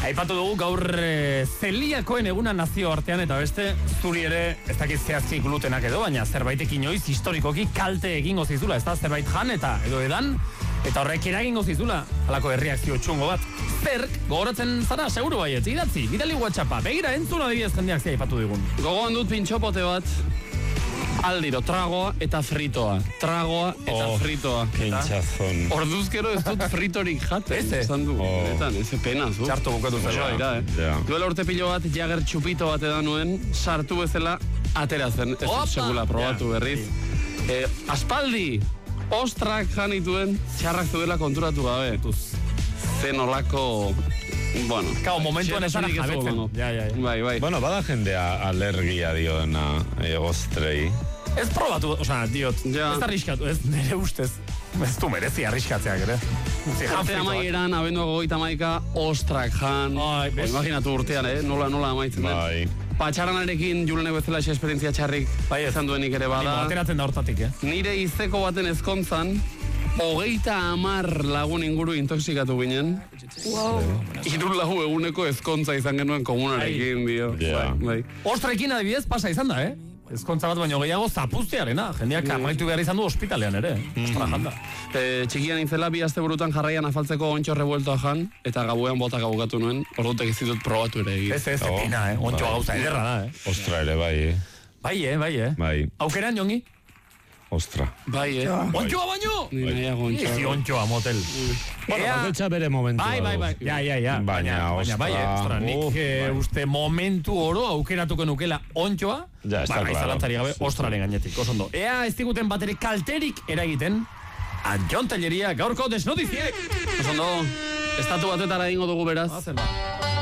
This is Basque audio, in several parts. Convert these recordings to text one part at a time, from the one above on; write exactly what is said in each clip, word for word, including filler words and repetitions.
Aipatu dugu gaur e, zeliakoen eguna nazio artean eta beste zuri ere ez dakit zehazki glutenak edo, baina zerbaitek inoiz historikoki kalte egingo zizula, ez da zerbait jan eta edo edan, eta horrek eragingo zizula, halako erreakzio txungo bat. Zerk, gogoratzen zara, seguru baiet, idatzi, bidali WhatsAppa, begira entzuna dibidez jendeak zia aipatu digun. Gogoan dut pintxopote bat, aldiro, tragoa eta fritoa. Tragoa eta oh, fritoa. Pintxazon. Orduzkero ez dut fritorik jaten. Eze. Esan du, Oh. benetan, eze pena, zu. Txarto bukatu Zaila zela. dira, eh? Ja. Duela urte pilo bat, Jagger txupito bat edan nuen, sartu bezala atera zen. Ez Opa! dut segula probatu Ja. berriz. Eh, aspaldi, ostrak janituen, txarrak zuela konturatu gabe. Zen olako... Bueno, Kao, momentuan ez zara xetasunik ez jabetzen. dugu, Ja, ja, ja. Bai, bai. Bueno, bada jendea alergia diona e, ostrei. Ez probatu, osea, diot, Ja. ez arriskatu, ez nire ustez. Ez du merezi arriskatzeak ere. Zi, jan Urte fritoak. amaieran, abenduak gogeita amaika, ostrak jan. Ai, O, bez- imaginatu urtean, eh? Nola, nola amaitzen den. Bai. Patxaranarekin julenek bezala xe esperientzia txarrik Bai, ez. izan duenik ere Animo, bada. ateratzen da hortatik, eh? Nire izeko baten ezkontzan, hogeita amar lagun inguru intoxikatu ginen. Wow. Hiru lagu eguneko ezkontza izan genuen komunarekin, dio. Ja. Bai, bai. Ostrekin adibidez pasa izan da, eh? Ezkontza bat baino gehiago zapuztearena. Jendeak amaitu behar izan du ospitalean ere. Ostra janda. E, txikian intzela bi aste burutan jarraian afaltzeko ontxo revueltoa jan, eta gabuean botak abukatu nuen, ordutek ez ditut probatu ere egin. Ez, ez, Oh, epina, eh? Ontxoa bai. gauza ederra da, eh? Ostra ere bai, eh? Bai, eh, bai, eh? Bai, Aukeran, jongi? ostra. Bai, eh? Ontxoa baino! Ni nahiago ontxoa. Izi ontxoa motel. Bueno, Ea- bakoitza bere momentua. Bai, bai, bai. dauzki. Ja, ja, ja. Baina, ostra. bai, eh, ostra, nik uf, eh, bai. uste momentu oro aukeratuko nukela ontxoa, Ja, está ba, claro. izalantzari gabe, Sí, sí. ostraren gainetik, oso ondo. Ea ez diguten bat ere kalterik eragiten, Antxon Telleria gaurko desnotiziek. Oso ondo, estatu batuetara egingo dugu beraz. Hazen ba.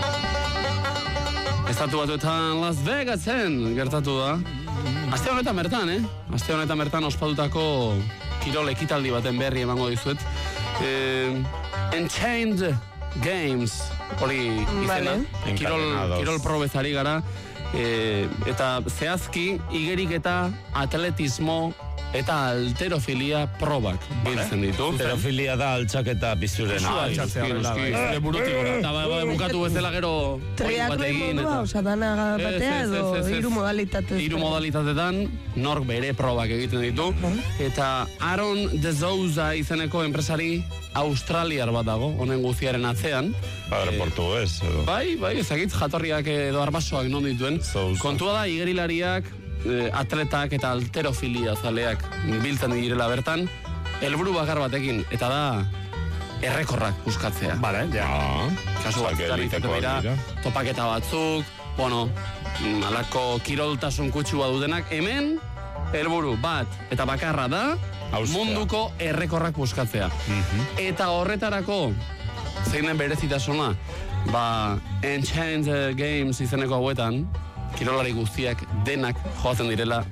Estatu batuetan Las Vegasen gertatu da. Aste honetan bertan, eh? Aste honetan bertan ospatutako kirol ekitaldi baten berri emango dizuet. Eh, Enchained Games, hori izena. Vale. Kirol, Encadenados. kirol probezari gara. Eh, eta zehazki igerik eta atletismo eta alterofilia probak biltzen ditu. Heterofilia da altxaketa pizturena. Pisua altxatzea Noski, dela, noski. bai. Zure burutik gora. Eta bai, bai, bukatu bezala gero oin Triatloi batekin modua, eta... oza, dana batea Ez, ez, edo ez, ez, ez. hiru modalitate. Hiru modalitatetan nork bere probak egiten ditu. Eta Aaron De Souza izeneko enpresari australiar bat dago, honen guztiaren atzean. Padre portugués, edo. Bai, bai, ezagitz jatorriak edo arbasoak non dituen. Souza. Kontua da, igerilariak, eh, atletak eta alterofilia zaleak biltzen direla bertan, helburu bakar batekin, eta da errekorrak buskatzea. Vale, ja. Ah, Kasu osea, que batzuetan izaten elitekoak dira, dira. topaketa batzuk, bueno, mm, halako kiroltasun kutsua dutenak, hemen, helburu bat eta bakarra da, Haustea. munduko errekorrak buskatzea. Eta horretarako, zein den berezitasuna, ba, Enchained eh, Games izeneko hauetan, kirolari guztiak denak joatzen direla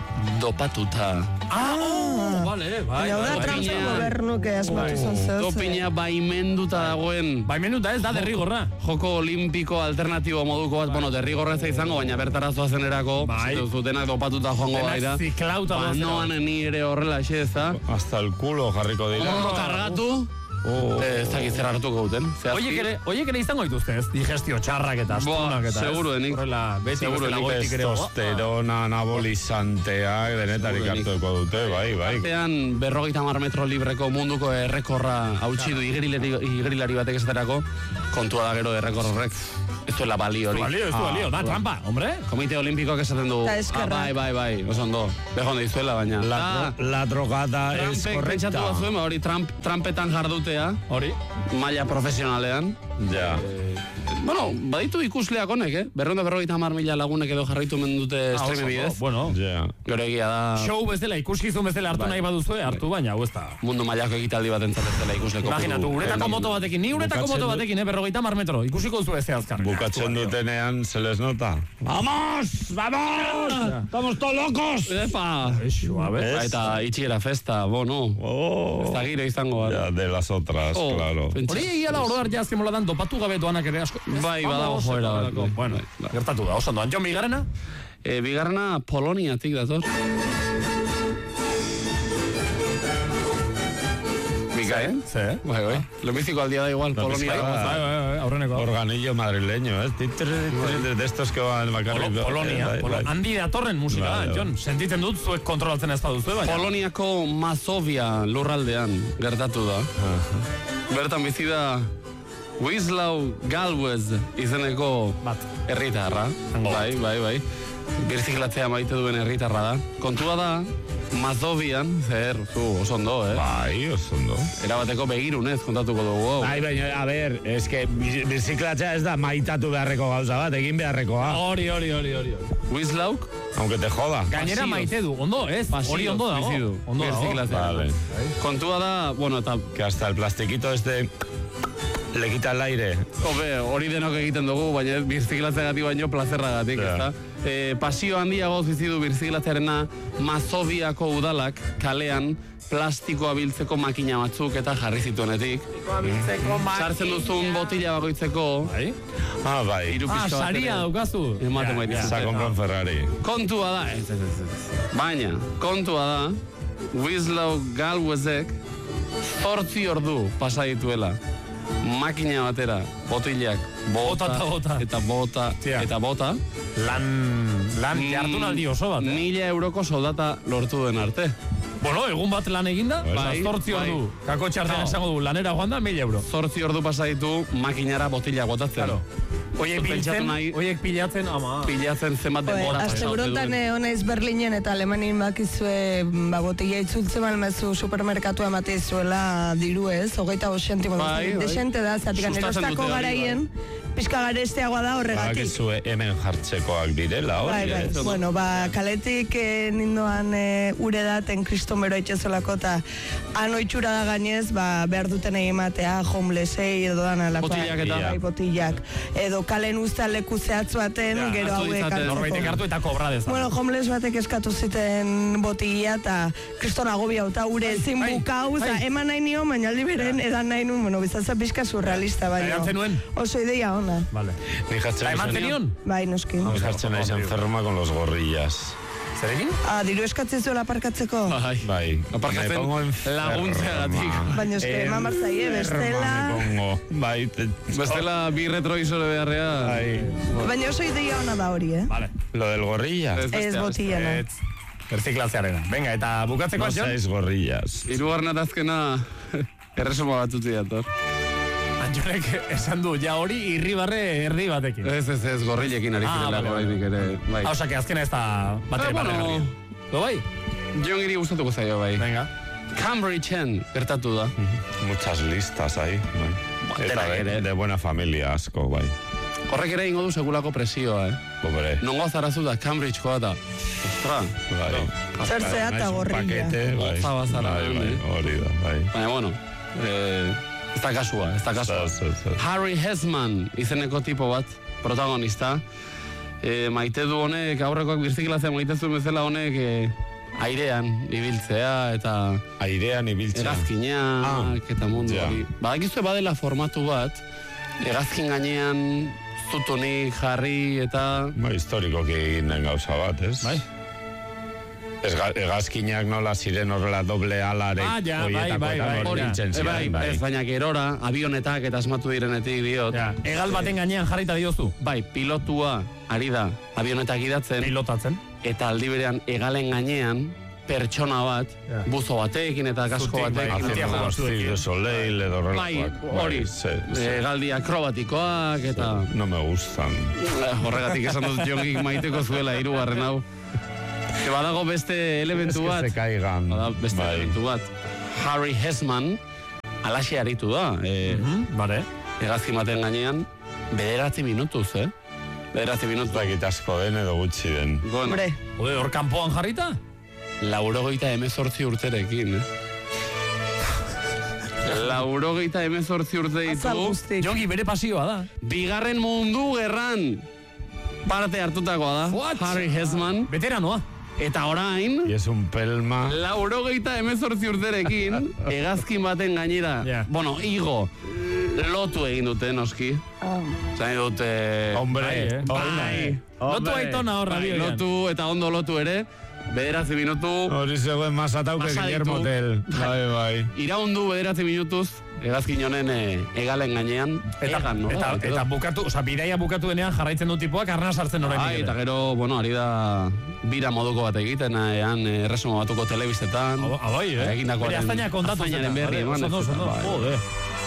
dopatuta. Ah, oh, vale, bai, Baina da, bai, Trump bai. gobernuke asmatu zen zehose. Dopina baimenduta dagoen Baimenuta ez da derrigorra. joko olimpiko alternatibo moduko bat, bueno, derrigorrez izango, baina bertara zoazenerako, Bai. zutenak dopatuta joango Denak baira. ziklauta Ba, doazera. noan ni ere horrela xe ez da. Hasta el culo jarriko dira. Ondo kargatu, Oh. eh, ez dakit zer hartuko duten. Zehazki. Oiek ere, oiek ere izango dituzte, ez? Digestio txarrak eta astunak eta ez? seguruenik. Horrela, beti Seguruenik. bezala goitik ere. Testosterona, anabolizanteak, denetarik Seguruenik. hartuko dute, bai, bai. Artean berrogeita hamar metro libreko munduko errekorra hautsi du igerilari, igerilari batek esaterako, kontua da gero errekor horrek. Ez duela balio hori. Balio, ez du balio, da trampa, hombre. Komite olimpikoak esaten du. Eta Ah, eskerrak. bai, bai, bai, oso ondo. Bejon dizuela, baina. La, Da, dro- la drogada es Trumpek pentsatu correcta. bazuen, ba, hori Trump, Trumpetan jardutea, Hori. maila profesionalean. Ja. Bueno, baditu ikusleak honek, eh? Berronda berrogeita hamar mila lagunek edo jarraitu mendute Ah, streame oso, bidez. Bueno, Ja. Gero egia da show bezala, ikuskizun bezala hartu Bai. nahi baduzue, hartu baina, hau ez da. mundu mailako ekitaldi bat entzatzela ikusleko. Imaginatu, uretako moto batekin, ni uretako Bukatzen moto du- batekin, eh, berrogeita mar metro, ikusiko duzu ez azkar. Bukatzen dutenean, se les nota. ¡Vamos! ¡Vamos! ¡Estamos todos locos! Epa! Eixo, a ver. Ez. Eta itxiera festa, bono. Oh. Ez da giro izango bat. Ja, de las otras, Oh, claro. pentsa- Hori egia da oroar jazken mola dan, dopatu gabe doanak ere asko. Bai, badago Vamos, joera bat, horrelako. bai, Bueno, bai, bai. gertatu da, oso ondo. Antxon bigarrena? E, bigarrena Poloniatik dator. Musika, eh? Ze, eh? Bai, bai. Lehenbiziko aldia da igual, Polonia. Bai, bai, bai, aurreneko. Organillo madrileño, ¿eh? De estos que van bakarrik. Polo- Polonia, Bai, Polo- bai. handi datorren musika Bai, da, bai. Jon. Sentitzen dut zuek kontrolatzen ez baduzue, baina. Poloniako Mazovia lurraldean gertatu da. Bertan bizi da Wisław Galwez izeneko Bat. herritarra. Hango. Bai, bai, bai. Birziklatzea maite duen herritarra da. Kontua da, Mazovian, zer, zu, oso ondo, eh? Bai, oso ondo. Erabateko begirunez kontatuko dugu. hau. Bai, baina, a ber, eske, biziklatzea ez da maitatu beharreko gauza bat, egin beharrekoa. Hori, hori, hori, hori. Wisław, Aunque te joda. Gainera Pasioz. maite du, ondo, ez? pasioz Hori ondo bizi dago. du. Ondo dago. Birziklatzea. Vale. Kontua da, bueno, eta Que hasta el plastiquito este le quita el aire. Hobe, hori denok egiten dugu, baina birziklatzeagatik baino plazerragatik, Ja. ezta? E, pasio handiago bizi du birziklatzearena Mazoviako udalak kalean plastikoa biltzeko makina batzuk eta jarri zituenetik. Sartzen duzun botila bakoitzeko Bai? Ah, bai. hiru Ah, pixka bat saria ere daukazu. ematen Ja, baitizute. Se ha comprado un Ferrari. Kontua da, ez, ez, ez, ez. Baina, kontua da, Wisław Galwezek zortzi ordu pasa dituela. Makina batera, botilak, bota, Bota eta bota. eta bota, Tia. eta bota. Lan, lan jardunaldi oso bat, eh? Mila euroko soldata lortu den arte. Bueno, egun bat lan eginda, Bai, zortzi bai. ordu. Kako txartean No. esango du, lanera joan da, mil euro. Zortzi ordu pasa ditu makinara botila botatzen. Claro. Oiek Zut pentsatu biltzen, nahi- oiek pilatzen, ama. Pilatzen zenbat Joe, denbora Aste pasatu burontan duen. eh, naiz Berlinen eta Alemanin bakizue ba, botila itzultzen balmezu supermerkatua emate izuela diru ez, hogeita bost zentimo. Bai, bai. Desente da, zatik Sustatzen erostako dute hori, garaien, pixka garesteagoa da horregatik. Bakizue hemen jartzekoak direla, Bai, hori, bai. eh? Bueno, ba, kaletik eh, nindoan eh, ure daten kriston bero itxezolako eta han itxura da gainez, ba, behar duten egin ematea, homelessei edo dan alakoa. Botilak eta- Bai, botilak. Edo kalen usta leku zehatz baten, Ja, gero hartu hauek ditzaten, hartzeko. Norbaitek hartu eta kobra dezan. Bueno, homeless batek eskatu ziten botila eta kriston agobia eta ure ezin bai, bukau, bai. oza, eman nahi nion, baina aldi beren edan nahi nun, bueno, bizatza pixka surrealista, baina. Erantzen nuen? Oso ideia ona. Vale. Ni jartzen La eman naizen- zenion? Bai, noski. Ni jartzen naiz enferma con los gorrillas. Zerekin? Ah, diru eskatzen zuela aparkatzeko. Bai. Bai. Aparkatzen Me pongo enferma. laguntzeagatik. Baina eske eman barzaie, bestela... Me pongo. Bai. te- Bestela bi retrovisore beharrea. Bai. Baina oso ideia ona da hori, eh? Vale. Lo del gorrilla. Ez Ez bestea, botillana. Ez. Berziklatzearena. Venga, eta bukatzeko, No Jon? seáis gorrillas. Hirugarren eta azkena erresuma bat utzi dator. Antxonek esan du, ja hori irribarre erdi batekin. Ez, ez, ez, gorrilekin ari Ah, zirela vale, oraindik ere. Bai. Ah, osea, que azkena ez da batere Ah, bueno. barregarria. Lo bai? Jongiri gustatuko zaio bai. Venga. Cambridgeen gertatu da. Muchas listas ahí. Bai. Eta denak de, ere. de buena familia asko, bai. Horrek ere ingo du segulako presioa, eh? Hombre. Nongo zarazu da Cambridgekoa da. Ostra. Bai. Zer zea eta Naiz un gorrilla. Pakete, bai. Goza bazara, Bai, eh? bai, hori da, bai. Baina, bueno, eh, ez da kasua, ez da kasua. Ez, ez, ez. Harry Hesman izeneko tipo bat, protagonista. E, maite du honek, aurrekoak birziklatzea maite zuen bezala honek e, airean ibiltzea eta Airean ibiltzea. hegazkinak Ah, eta mundu ja. hori. Badakizue badela formatu bat, hegazkin gainean zutunik jarri eta... Ba, historikoki egin den gauza bat, ez? Bai. Ez ga- hegazkinak nola ziren horrela doble alare Ah, ja, bai, bai, bai, Hori, itzen e, bai, ziren, bai. ez, baina gerora, avionetak eta asmatu direnetik diot. Ja, egal baten gainean jarrita diozu. Bai, pilotua ari da avionetak idatzen, Pilotatzen. eta aldi berean egalen gainean pertsona bat, Ja. buzo batekin eta kasko Zutik, bai, batekin. Haciendo Haciendo Antiago los batzuekin. Cirque du Soleil edo Bai, horrelakoak. hori, sí, sí. egaldi akrobatikoak eta... No me gustan. Horregatik esan dut jongik maiteko zuela hirugarren hau. Ze badago beste elementu Es que bat. se caigan. Bada beste Bai. elementu bat. Harry Hesman alaxe aritu da. E, Mhm, Vale. Hegazkin baten gainean, bederatzi minutuz, eh? Bederatzi Ez minutuz. dakit asko den edo gutxi den. Bueno, Hombre, Ode, hor kanpoan jarrita? laurogeita hemezortzi urterekin, eh? laurogeita hemezortzi urte azal ditu. guztik. Jongi bere pasioa da. Bigarren mundu gerran parte hartutakoa da. What? Harry Hesman. Veteranoa. Eta orain, Y es un pelma. laurogeita hemezortzi urterekin, hegazkin baten gainera, Ja. bueno, igo, lotu egin dute, noski. Ah. Zain dute... Hombre, Bai, eh. hombre. Bai. Lotu aitona horra Bai, bioian. lotu eta ondo lotu ere, bederatzi minutu, Hori zegoen masatauke Masaditu. Guillermo Tell. Bai, bai. iraundu bederatzi minutuz, hegazkin honen e, egalen gainean, Eta, egan, no? eta, eta bukatu, oza, bidaia bukatu denean jarraitzen du tipoak arna sartzen orain. Bai, eta gero, bueno, ari da bira moduko bat egiten, ean erresumo batuko telebistetan. Abai, eh? Egindakoaren- Bere aztaina kontatu aztainaren berri eman. Oso, oso, bai. jode.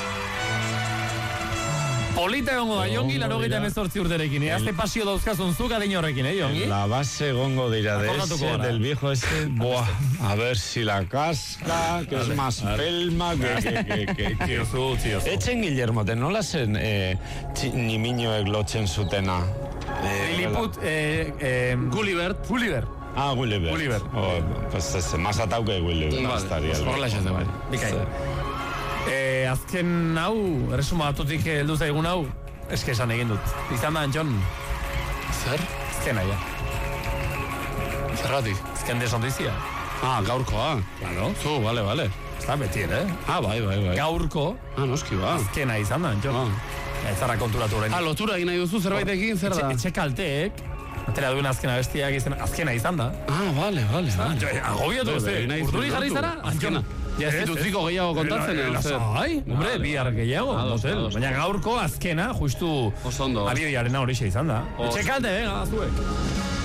Polita egongo da, Jongi, laro gita emezortzi urterekin. Eh? Azte pasio dauzkazun zuk adin horrekin, eh, Jongi? La base gongo dirá de Acordatuko ese, gara. del viejo ese. Buah, a ver si la casca, que es más pelma, que... que, que, que, que. Tiozu, tiozu. Etxen Guillermo Tell, nola zen eh, txi- nimiñoek lotzen zutena? Eh, Liliput, eh, eh, Gullivert. Gulliver. Ah, Gulliver. Gulliver. Oh, pues ese, masatauke Gulliver. Vale, estaría el- horrela esaten bai. Bikain. Eh, azken hau, erresuma batutik heldu zaigun hau, eske esan egin dut. Izan da, John, Zer? azkena, ja. Zerratik? Azken desondizia. Ah, gaurkoa. Claro. Zu, bale, bale. Ez da, beti ere. Ah, bai, bai, bai. Gaurko, Ah, noski, ba. azkena izan da, John. Ah. Ez zara konturatu orain. Ah, lotura egin nahi duzu zerbaitekin, zer da? Etxe, etxe kalteek, atera duen azkena bestiak izan, azkena izan da. Ah, bale, bale, bale. Agobiatu Bai, ze, bai, nahi urduri zuen jarri lortu. zara? Azkena. Ja, ez ditut ziko gehiago kontatzen, Eh, edo zer? Lasai, hombre, Vale, bihar vale. gehiago, Ados, motel. ados. Baina gaurko azkena, justu Oso ondo. abioiarena horixe izan da. Oso. Etxe kalte, venga, zuek.